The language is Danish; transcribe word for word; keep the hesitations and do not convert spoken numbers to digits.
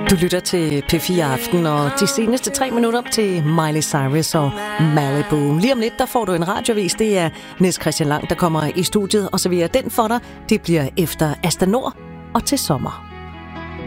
Du lytter til P fire Aften, og de seneste tre minutter til Miley Cyrus og Malibu. Lige om lidt, der får du en radiovis. Det er Niels Christian Lang, der kommer i studiet og serverer den for dig. Det bliver efter Asta Nord og til sommer.